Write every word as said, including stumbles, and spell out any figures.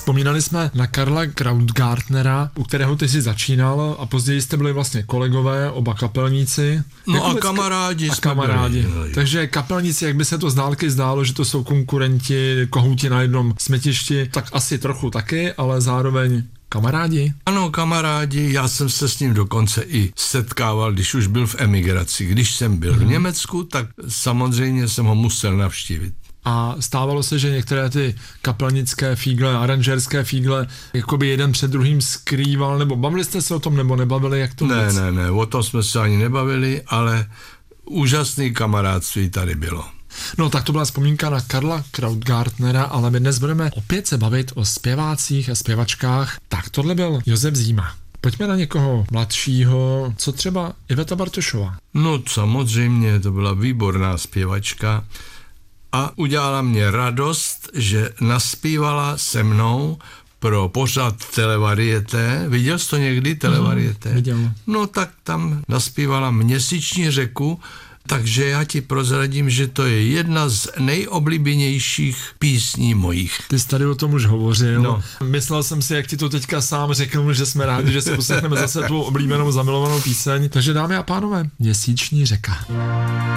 Vzpomínali jsme na Karla Krautgartnera, u kterého ty jsi začínal a později jste byli vlastně kolegové, oba kapelníci. No jako a vůbec kamarádi a jsme kamarádi. byli. Takže kapelníci, jak by se to z dálky zdálo, že to jsou konkurenti, kohouti na jednom smetišti, tak asi trochu taky, ale zároveň kamarádi? Ano, kamarádi, já jsem se s ním dokonce i setkával, když už byl v emigraci. Když jsem byl hmm. v Německu, tak samozřejmě jsem ho musel navštívit. A stávalo se, že některé ty kapelnické fígle, aranžérské fígle, jakoby jeden před druhým skrýval, nebo bavili jste se o tom, nebo nebavili, jak to Ne, věc? ne, ne, o tom jsme se ani nebavili, ale úžasný kamarádství tady bylo. No tak to byla vzpomínka na Karla Krautgartnera, ale my dnes budeme opět se bavit o zpěvácích a zpěvačkách. Tak tohle byl Josef Zíma. Pojďme na někoho mladšího, co třeba Iveta Bartošová. No samozřejmě, to byla výborná zpěvačka a udělala mě radost, že naspívala se mnou pro pořad Televarieté. Viděl jsi to někdy, Televarieté? Mm, viděl. No tak tam naspívala Měsíční řeku, takže já ti prozradím, že to je jedna z nejoblíbenějších písní mojich. Ty jsi tady o tom už hovořil. No. Myslel jsem si, jak ti to teďka sám řekl, že jsme rádi, že si poslechneme zase tvou oblíbenou zamilovanou píseň. Takže dámy a pánové, Měsíční řeka.